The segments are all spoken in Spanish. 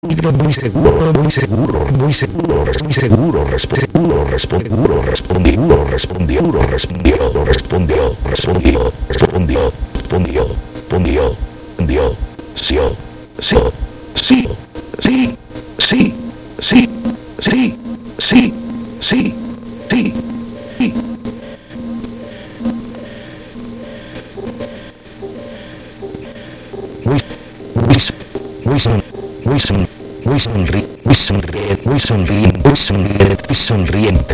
muy seguro, muy seguro, muy seguro, muy seguro, respondió, respondió, respondió, respondió, respondió, respondió, respondió, respondió, respondió, respondió, respondió, sí, sí, sí, sí, sí, sí, sí, sí, sí, sí. Muy sonriente,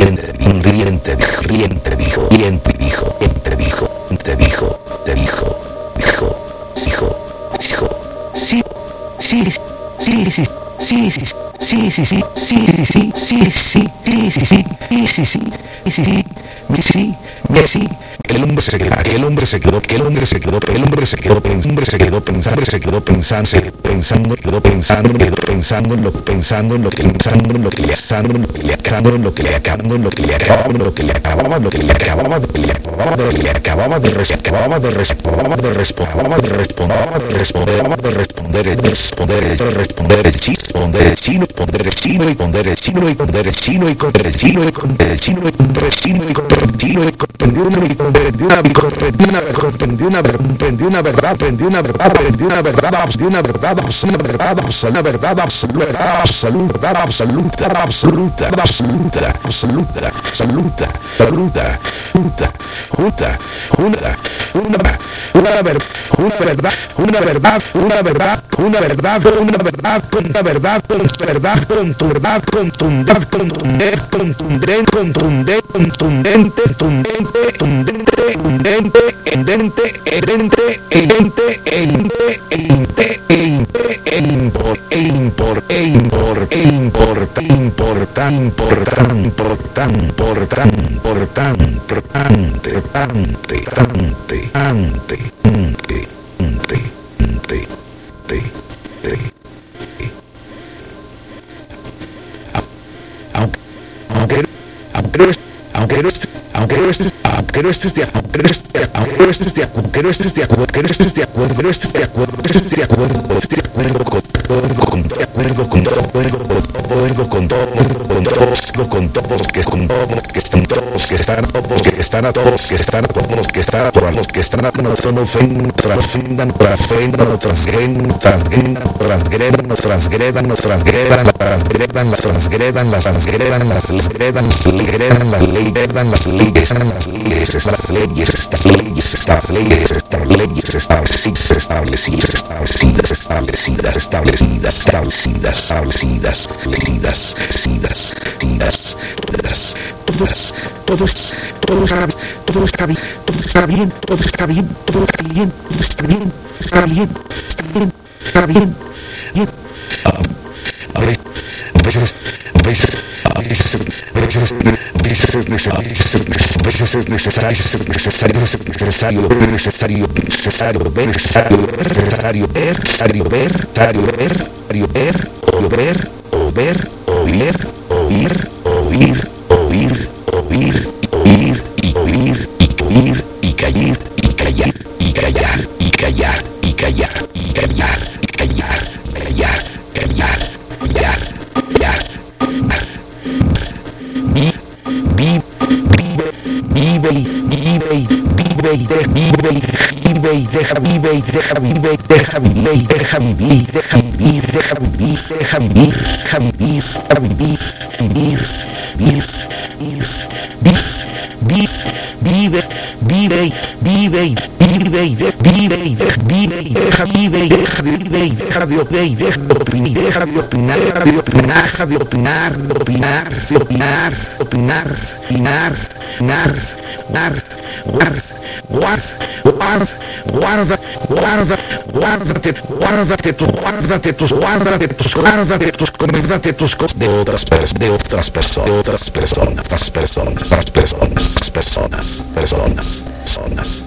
el hombre se quedó pensando en lo que le acababa de responder el aunque no estés de acuerdo con todos los que es necesario guárdate tus cosas de otras personas.